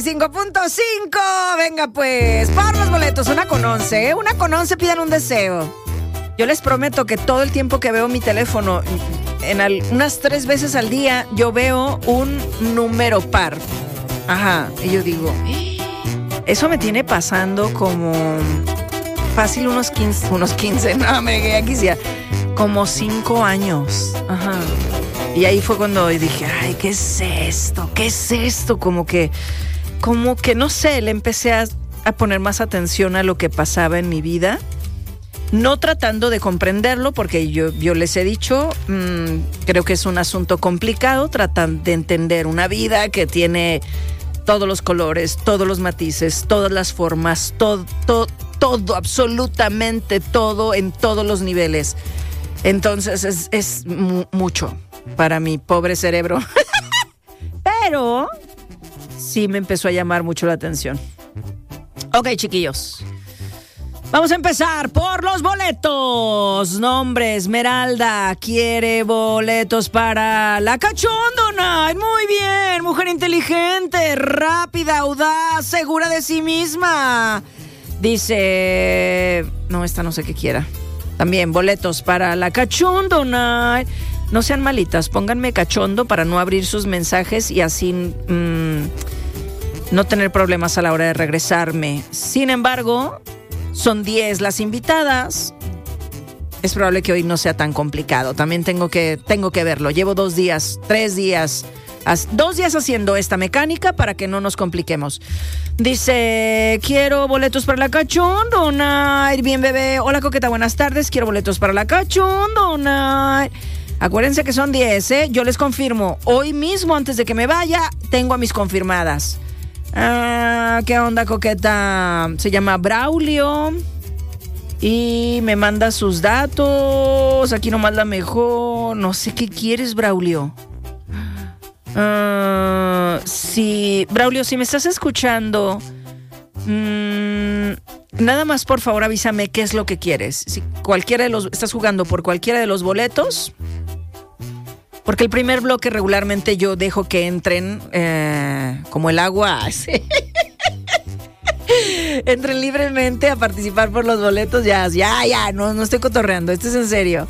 5.5, venga pues, por los boletos, una con 11, pidan un deseo. Yo les prometo que todo el tiempo que veo mi teléfono, unas 3 veces al día, yo veo un número par. Ajá, y yo digo, eso me tiene pasando como fácil unos 15, no me quisiera, como 5 años. Ajá. Y ahí fue cuando dije, ay, ¿qué es esto? Como que no sé, le empecé a poner más atención a lo que pasaba en mi vida, no tratando de comprenderlo, porque yo les he dicho, creo que es un asunto complicado, tratan de entender una vida que tiene todos los colores, todos los matices, todas las formas, todo, absolutamente todo, en todos los niveles. Entonces es mucho para mi pobre cerebro. Pero sí me empezó a llamar mucho la atención. Ok, chiquillos. Vamos a empezar por los boletos. Nombre: Esmeralda quiere boletos para la Cachondo Night. Muy bien, mujer inteligente, rápida, audaz, segura de sí misma. Dice... No, esta no sé qué quiera. También boletos para la Cachondo Night. No sean malitas, pónganme cachondo para no abrir sus mensajes y así no tener problemas a la hora de regresarme. Sin embargo, son 10 las invitadas. Es probable que hoy no sea tan complicado. También tengo que verlo. Llevo 2 días, 3 días, 2 días haciendo esta mecánica para que no nos compliquemos. Dice, quiero boletos para la Cachondo Night. Bien, bebé. Hola, coqueta, buenas tardes. Quiero boletos para la Cachondo Night. Acuérdense que son 10, ¿eh? Yo les confirmo. Hoy mismo, antes de que me vaya, tengo a mis confirmadas. ¿Qué onda, coqueta? Se llama Braulio. Y me manda sus datos. Aquí nomás la mejor. No sé qué quieres, Braulio. Sí, Braulio, si me estás escuchando, nada más por favor avísame qué es lo que quieres. Si estás jugando por cualquiera de los boletos, porque el primer bloque regularmente yo dejo que entren como el agua. ¿Sí? Entren libremente a participar por los boletos. Ya, no estoy cotorreando, esto es en serio.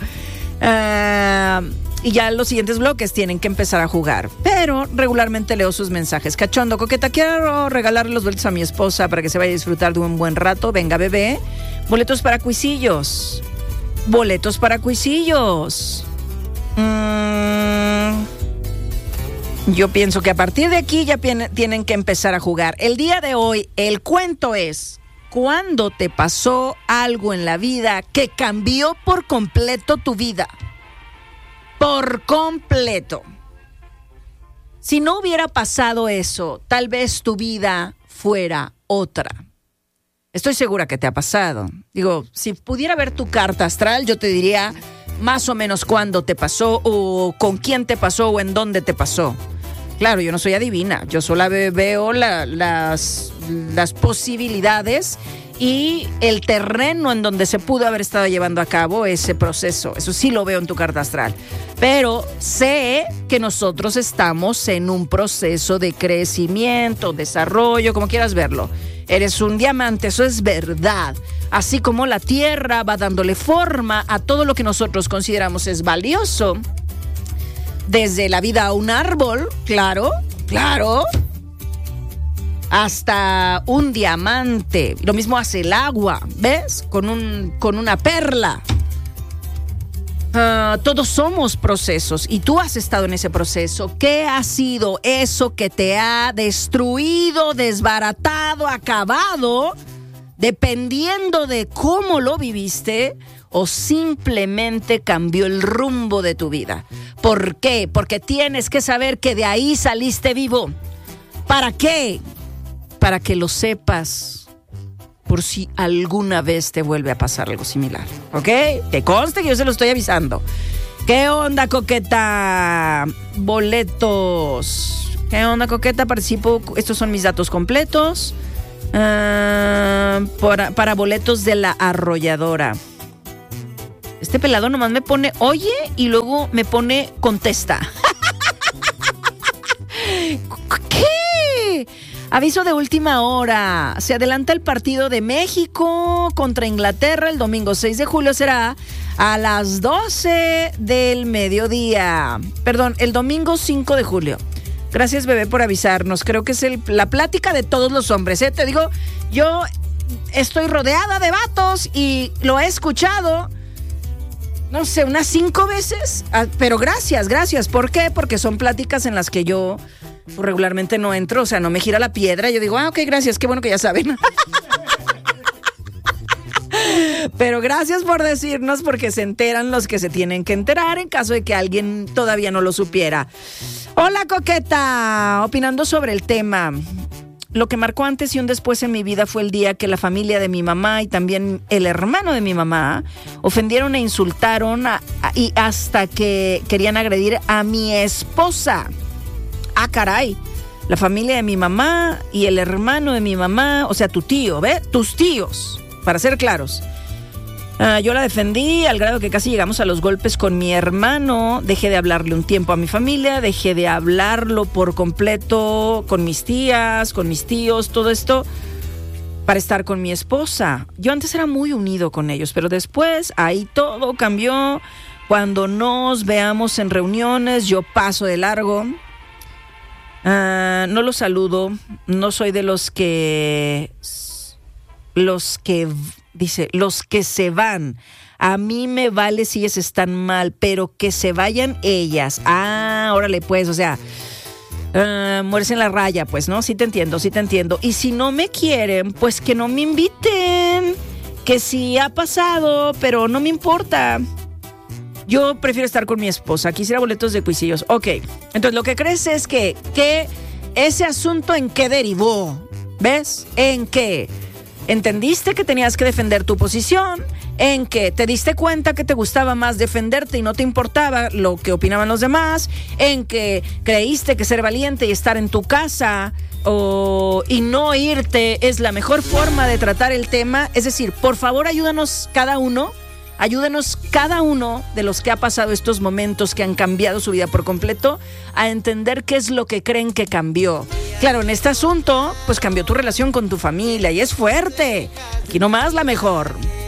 Y ya los siguientes bloques tienen que empezar a jugar. Pero regularmente leo sus mensajes. Cachondo, coqueta, quiero regalarle los boletos a mi esposa para que se vaya a disfrutar de un buen rato. Venga, bebé. Boletos para cuisillos. Yo pienso que a partir de aquí ya tienen que empezar a jugar. El día de hoy, el cuento es: ¿cuándo te pasó algo en la vida que cambió por completo tu vida? Por completo. Si no hubiera pasado eso, tal vez tu vida fuera otra. Estoy segura que te ha pasado. Digo, si pudiera ver tu carta astral, yo te diría más o menos cuándo te pasó, o con quién te pasó, o en dónde te pasó. Claro, yo no soy adivina, yo solo veo las posibilidades y el terreno en donde se pudo haber estado llevando a cabo ese proceso. Eso sí lo veo en tu carta astral. Pero sé que nosotros estamos en un proceso de crecimiento, desarrollo, como quieras verlo. Eres un diamante, eso es verdad. Así como la tierra va dándole forma a todo lo que nosotros consideramos es valioso. Desde la vida a un árbol, claro, hasta un diamante. Lo mismo hace el agua, ¿ves? Con una perla. Todos somos procesos y tú has estado en ese proceso. ¿Qué ha sido eso que te ha destruido, desbaratado, acabado? Dependiendo de cómo lo viviste o simplemente cambió el rumbo de tu vida. ¿Por qué? Porque tienes que saber que de ahí saliste vivo. ¿Para qué? Para que lo sepas, por si alguna vez te vuelve a pasar algo similar, ¿ok? Te conste que yo se lo estoy avisando. ¿Qué onda, coqueta? Boletos. ¿Qué onda, coqueta? Participo. Estos son mis datos completos. Para boletos de la Arrolladora. Este pelado nomás me pone oye y luego me pone contesta. ¿Qué? Aviso de última hora. Se adelanta el partido de México contra Inglaterra. El domingo 6 de julio será a las 12 del mediodía. Perdón, el domingo 5 de julio. Gracias, bebé, por avisarnos. Creo que es la plática de todos los hombres, ¿eh? Te digo, yo estoy rodeada de vatos y lo he escuchado, no sé, unas 5 veces. Pero gracias. ¿Por qué? Porque son pláticas en las que yo regularmente no entro, o sea, no me gira la piedra. Yo digo, ok, gracias, qué bueno que ya saben. Pero gracias por decirnos, porque se enteran los que se tienen que enterar en caso de que alguien todavía no lo supiera. Hola, coqueta, opinando sobre el tema. Lo que marcó antes y un después en mi vida fue el día que la familia de mi mamá y también el hermano de mi mamá ofendieron e insultaron y hasta que querían agredir a mi esposa. Ah, caray. La familia de mi mamá y el hermano de mi mamá, o sea, tu tío, ¿ve? Tus tíos, para ser claros. Yo la defendí al grado que casi llegamos a los golpes con mi hermano. Dejé de hablarle un tiempo a mi familia, dejé de hablarlo por completo con mis tías, con mis tíos, todo esto para estar con mi esposa. Yo antes era muy unido con ellos, pero después ahí todo cambió. Cuando nos veamos en reuniones, yo paso de largo. No los saludo, no soy de los que se van. A mí me vale si ellas están mal, pero que se vayan ellas. Órale pues, o sea, mueres en la raya, pues, ¿no? Sí te entiendo. Y si no me quieren, pues que no me inviten. Que sí ha pasado, pero no me importa. Yo prefiero estar con mi esposa. Quisiera boletos de cuisillos. Ok, entonces lo que crees es que ese asunto en qué derivó. ¿Ves? En qué entendiste que tenías que defender tu posición, en que te diste cuenta que te gustaba más defenderte y no te importaba lo que opinaban los demás, en que creíste que ser valiente y estar en tu casa y no irte es la mejor forma de tratar el tema. Es decir, por favor, ayúdenos cada uno de los que ha pasado estos momentos que han cambiado su vida por completo a entender qué es lo que creen que cambió. Claro, en este asunto, pues cambió tu relación con tu familia y es fuerte. Aquí nomás la mejor.